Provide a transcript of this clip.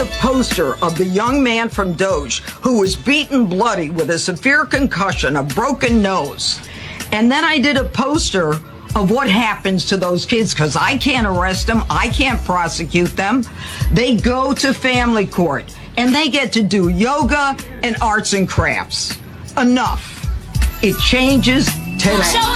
poster of the young man from Doge who was beaten bloody with a severe concussion, a broken nose. And then I did a poster of what happens to those kids, because I can't arrest them. I can't prosecute them. They go to family court and they get to do yoga and arts and crafts. Enough. It changes today.